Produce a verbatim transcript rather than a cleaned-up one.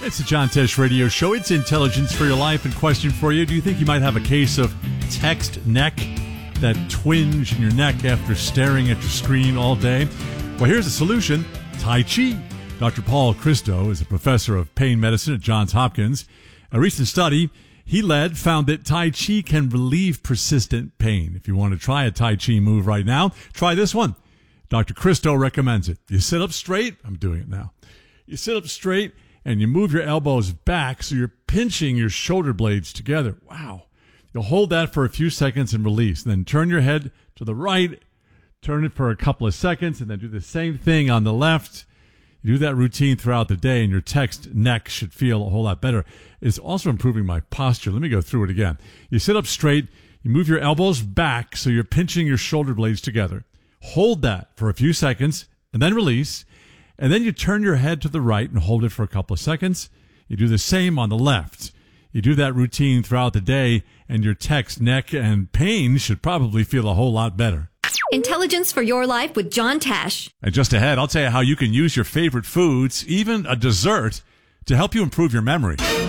It's the John Tesh Radio Show. It's intelligence for your life. And question for you, do you think you might have a case of text neck, that twinge in your neck after staring at your screen all day? Well, here's a solution. Tai Chi. Doctor Paul Christo is a professor of pain medicine at Johns Hopkins. A recent study he led found that Tai Chi can relieve persistent pain. If you want to try a Tai Chi move right now, try this one. Doctor Christo recommends it. You sit up straight. I'm doing it now. You sit up straight and you move your elbows back so you're pinching your shoulder blades together. Wow. You'll hold that for a few seconds and release. Then turn your head to the right, turn it for a couple of seconds, and then do the same thing on the left. You do that routine throughout the day, and your text neck should feel a whole lot better. It's also improving my posture. Let me go through it again. You sit up straight. You move your elbows back so you're pinching your shoulder blades together. Hold that for a few seconds, and then release. And then you turn your head to the right and hold it for a couple of seconds. You do the same on the left. You do that routine throughout the day, and your text, neck, and pain should probably feel a whole lot better. Intelligence for your life with John Tesh. And just ahead, I'll tell you how you can use your favorite foods, even a dessert, to help you improve your memory.